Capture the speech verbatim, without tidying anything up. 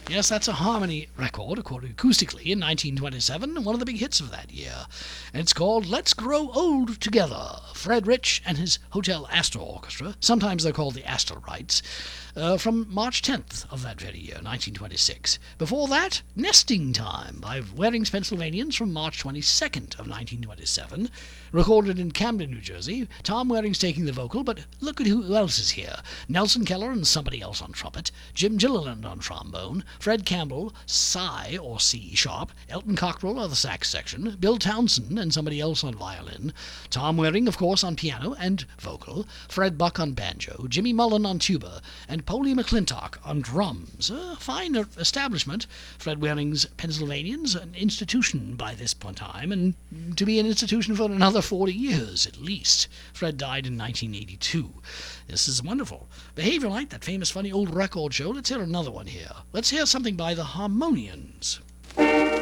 Yes, that's a Harmony record, recorded acoustically in nineteen twenty-seven, one of the big hits of that year. And it's called Let's Grow Old Together. Fred Rich and his Hotel Astor Orchestra, sometimes they're called the Astorites, uh, from March tenth of that very year, nineteen twenty-six. Before that, Nesting Time by Waring's Pennsylvanians from March twenty-second of nineteen twenty-seven, recorded in Camden, New Jersey. Tom Waring's taking the vocal, but look at who else is here. Nelson Keller and somebody else on trumpet, Jim Gilliland on trombone, Fred Campbell, Si or C sharp, Elton Cockrell on the sax section, Bill Townsend and somebody else on violin, Tom Waring, of course, on piano and vocal, Fred Buck on banjo, Jimmy Mullen on tuba, and Polly McClintock on drums. A fine establishment. Fred Waring's Pennsylvanians, an institution by this time, and to be an institution for another forty years at least. Fred died in nineteen eighty-two. This is wonderful. Behavior Light, that famous funny old record show. Let's hear another one here. Let's hear something by the Harmonians.